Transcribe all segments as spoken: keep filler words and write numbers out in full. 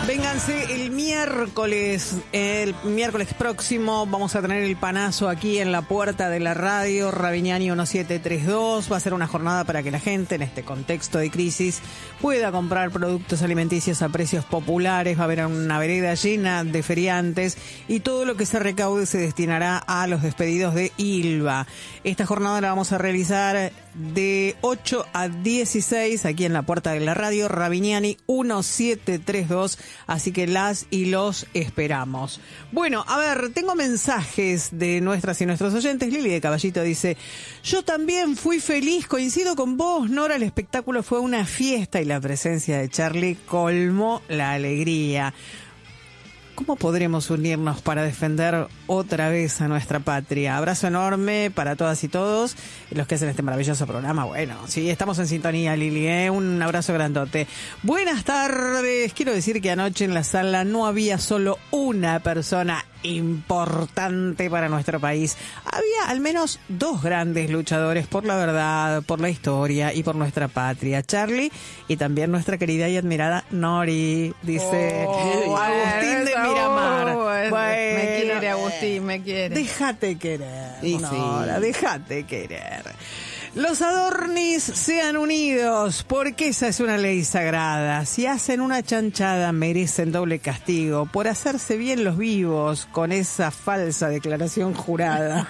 Vénganse el miércoles, el miércoles próximo vamos a tener el panazo aquí en la puerta de la radio, Ravignani diecisiete treinta y dos. Va a ser una jornada para que la gente en este contexto de crisis pueda comprar productos alimenticios a precios populares. Va a haber una vereda llena de feriantes y todo lo que se recaude se destinará a los despedidos de Ilva. Esta jornada la vamos a realizar de ocho a dieciséis aquí en la puerta de la radio, Ravignani diecisiete treinta y dos, así que las y los esperamos. Bueno, a ver, tengo mensajes de nuestras y nuestros oyentes. Lili de Caballito dice: yo también fui feliz, coincido con vos, Nora, el espectáculo fue una fiesta y la presencia de Charlie colmó la alegría. ¿Cómo podremos unirnos para defender otra vez a nuestra patria? Abrazo enorme para todas y todos los que hacen este maravilloso programa. Bueno, sí, estamos en sintonía, Lili, ¿eh? Un abrazo grandote. Buenas tardes. Quiero decir que anoche en la sala no había solo una persona importante para nuestro país. Había al menos dos grandes luchadores por la verdad, por la historia y por nuestra patria. Charlie y también nuestra querida y admirada Nori, dice oh, Agustín de eso, Miramar. Oh, bueno, me quiere Agustín, me quiere. Déjate querer, sí, Nora, sí. déjate querer. Los Adornis sean unidos, porque esa es una ley sagrada. Si hacen una chanchada, merecen doble castigo por hacerse bien los vivos con esa falsa declaración jurada.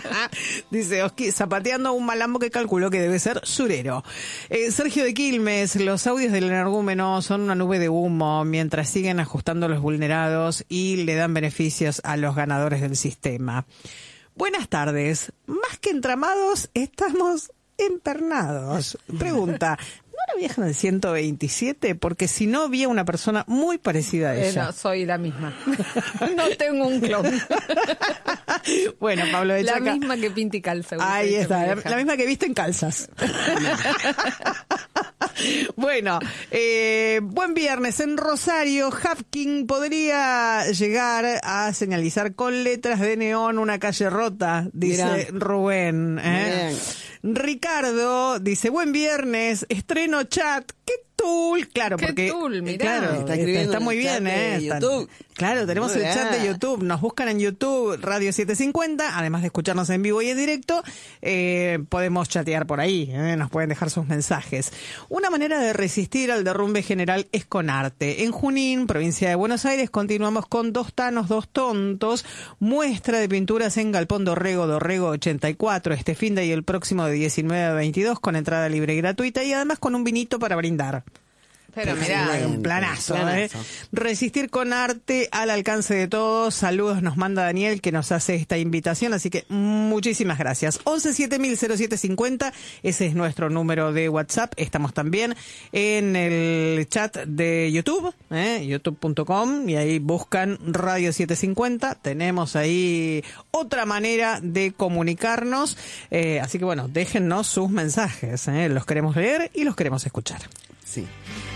Dice Oski, zapateando a un malambo que calculó que debe ser surero. Eh, Sergio de Quilmes, los audios del energúmeno son una nube de humo mientras siguen ajustando a los vulnerados y le dan beneficios a los ganadores del sistema. Buenas tardes. Más que entramados, estamos empernados. Pregunta, ¿no era vieja del ciento veintisiete? Porque si no, vi a una persona muy parecida a ella. Eh, no, soy la misma. No tengo un clon. Bueno, Pablo de la Chaca. La misma que pinta y calza. Ahí está, la, la misma que viste en calzas. Bueno, eh, buen viernes. En Rosario, Hapkin podría llegar a señalizar con letras de neón una calle rota, dice Mirá. Rubén. ¿eh? Ricardo dice: buen viernes, estreno chat. ¿Qué tool? Claro, ¿Qué porque tool? Mirá. Claro, está, está muy bien, ¿eh? Está, claro, tenemos muy el chat de YouTube. Nos buscan en YouTube, Radio setecientos cincuenta. Además de escucharnos en vivo y en directo, eh, podemos chatear por ahí. ¿eh? Nos pueden dejar sus mensajes. Una manera de resistir al derrumbe general es con arte. En Junín, provincia de Buenos Aires, continuamos con Dos Tanos, Dos Tontos. Muestra de pinturas en Galpón Dorrego, Dorrego ochenta y cuatro. Este fin de y el próximo de diecinueve a veintidós, con entrada libre y gratuita. Y además con un vinito para brindar. Pero mirá, un planazo, planazo. ¿eh? Resistir con arte al alcance de todos. Saludos nos manda Daniel, que nos hace esta invitación, así que muchísimas gracias. once siete mil cero siete cincuenta, ese es nuestro número de WhatsApp. Estamos también en el chat de YouTube, ¿eh? youtube punto com, y ahí buscan Radio setecientos cincuenta. Tenemos ahí otra manera de comunicarnos, eh, así que bueno, déjennos sus mensajes, ¿eh? Los queremos leer y los queremos escuchar. Sí.